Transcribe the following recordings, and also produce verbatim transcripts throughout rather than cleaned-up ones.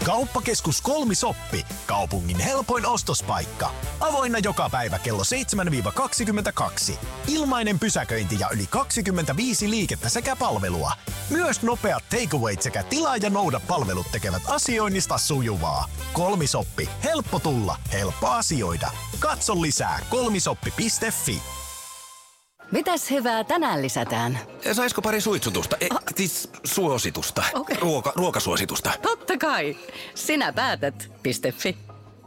Kauppakeskus Kolmisoppi, kaupungin helpoin ostospaikka. Avoinna joka päivä kello seitsemän kaksikymmentäkaksi. Ilmainen pysäköinti ja yli kaksikymmentäviisi liikettä sekä palvelua. Myös nopeat takeawayt sekä tilaa ja nouda palvelut tekevät asioinnista sujuvaa. Kolmisoppi, helppo tulla, helppo asioida. Katso lisää kolmisoppi piste fi. Mitäs hyvää tänään lisätään? Saisiko pari suitsutusta? E, siis suositusta. Okay. Ruoka, ruokasuositusta. Totta kai. Sinä päätät. .fi.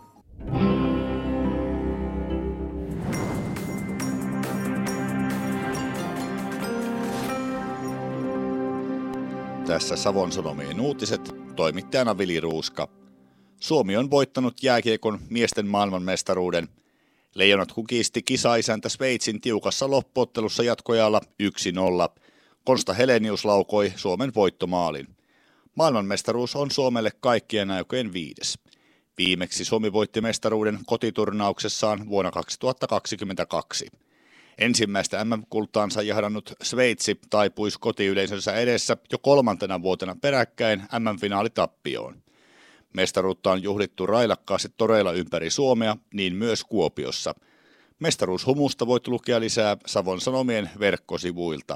Tässä Savon Sanomien uutiset, toimittajana Vili Ruuska. Suomi on voittanut jääkiekon miesten maailmanmestaruuden. Leijonat kukisti kisaisäntä Sveitsin tiukassa loppuottelussa jatkoajalla yksi nolla. Konsta Helenius laukoi Suomen voittomaalin. Maailmanmestaruus on Suomelle kaikkien aikojen viides. Viimeksi Suomi voitti mestaruuden kotiturnauksessaan vuonna kaksituhattakaksikymmentäkaksi. Ensimmäistä M M-kultaansa jahdannut Sveitsi taipuisi kotiyleisönsä edessä jo kolmantena vuotena peräkkäin M M-finaalitappioon. Mestaruutta on juhlittu railakkaasti toreilla ympäri Suomea, niin myös Kuopiossa. Mestaruushumusta voit lukea lisää Savon Sanomien verkkosivuilta.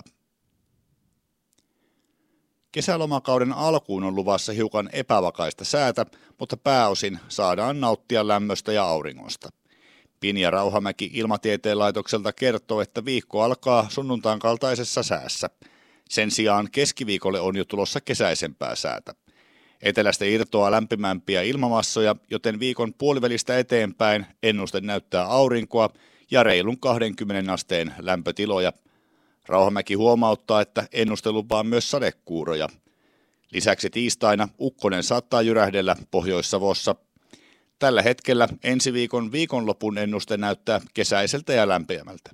Kesälomakauden alkuun on luvassa hiukan epävakaista säätä, mutta pääosin saadaan nauttia lämmöstä ja auringosta. Pinja Rauhamäki Ilmatieteen laitokselta kertoo, että viikko alkaa sunnuntain kaltaisessa säässä. Sen sijaan keskiviikolle on jo tulossa kesäisempää säätä. Etelästä irtoaa lämpimämpiä ilmamassoja, joten viikon puolivälistä eteenpäin ennuste näyttää aurinkoa ja reilun kaksikymmentä asteen lämpötiloja. Rauhamäki huomauttaa, että ennuste lupaa myös sadekuuroja. Lisäksi tiistaina ukkonen saattaa jyrähdellä Pohjois-Savossa. Tällä hetkellä ensi viikon viikonlopun ennuste näyttää kesäiseltä ja lämpimämältä.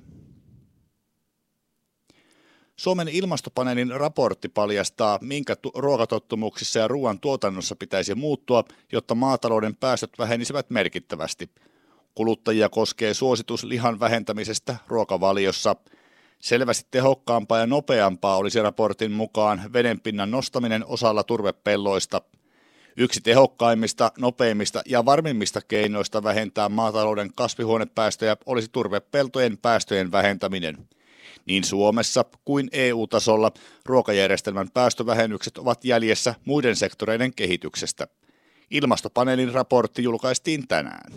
Suomen ilmastopaneelin raportti paljastaa, minkä tu- ruokatottumuksissa ja ruoan tuotannossa pitäisi muuttua, jotta maatalouden päästöt vähenisivät merkittävästi. Kuluttajia koskee suositus lihan vähentämisestä ruokavaliossa. Selvästi tehokkaampaa ja nopeampaa olisi raportin mukaan vedenpinnan nostaminen osalla turvepelloista. Yksi tehokkaimmista, nopeimmista ja varmimmista keinoista vähentää maatalouden kasvihuonepäästöjä olisi turvepeltojen päästöjen vähentäminen. Niin Suomessa kuin E U-tasolla ruokajärjestelmän päästövähennykset ovat jäljessä muiden sektoreiden kehityksestä. Ilmastopaneelin raportti julkaistiin tänään.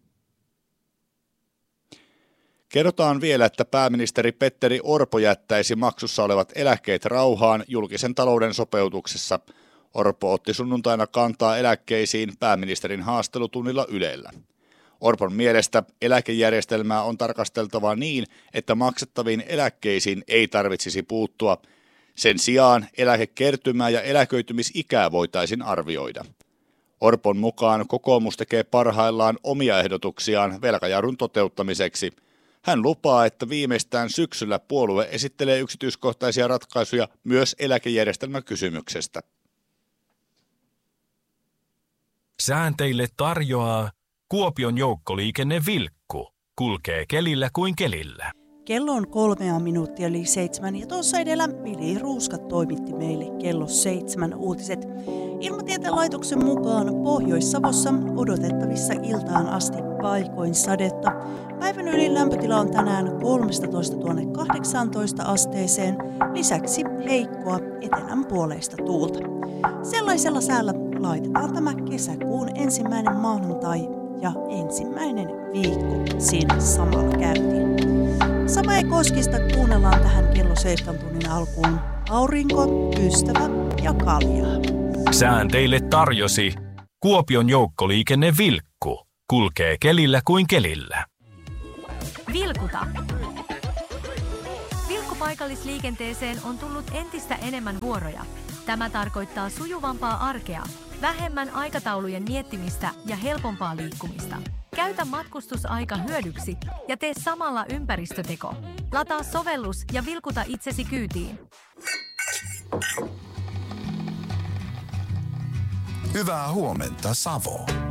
Kerrotaan vielä, että pääministeri Petteri Orpo jättäisi maksussa olevat eläkkeet rauhaan julkisen talouden sopeutuksessa. Orpo otti sunnuntaina kantaa eläkkeisiin pääministerin haastattelutunnilla Ylellä. Orpon mielestä eläkejärjestelmää on tarkasteltava niin, että maksettaviin eläkkeisiin ei tarvitsisi puuttua. Sen sijaan eläkekertymää ja eläköitymisikää voitaisiin arvioida. Orpon mukaan kokoomus tekee parhaillaan omia ehdotuksiaan velkajarrun toteuttamiseksi. Hän lupaa, että viimeistään syksyllä puolue esittelee yksityiskohtaisia ratkaisuja myös eläkejärjestelmäkysymyksestä. Sään teille tarjoaa Kuopion joukkoliikenne Vilkku. Kulkee kelillä kuin kelillä. Kello on kolmea minuuttia yli seitsemän ja tuossa edellä Vili Ruuska toimitti meille kello seitsemän uutiset. Ilmatieteen laitoksen mukaan Pohjois-Savossa odotettavissa iltaan asti paikoin sadetta. Päivän ylin lämpötila on tänään kolmetoista kahdeksantoista asteeseen, lisäksi heikkoa etelän puoleista tuulta. Sellaisella säällä laitetaan tämä kesäkuun ensimmäinen maanantai ja ensimmäinen viikko siinä samalla käyntiin. Sama Koskista kuunnellaan tähän kello seitsemän tunnin alkuun aurinko, ystävä ja kaljaa. Sään teille tarjosi Kuopion joukkoliikenne Vilkku. Kulkee kelillä kuin kelillä. Vilkuta. Vilkkupaikallisliikenteeseen on tullut entistä enemmän vuoroja. Tämä tarkoittaa sujuvampaa arkea, vähemmän aikataulujen miettimistä ja helpompaa liikkumista. Käytä matkustusaika hyödyksi ja tee samalla ympäristöteko. Lataa sovellus ja vilkuta itsesi kyytiin. Hyvää huomenta, Savo.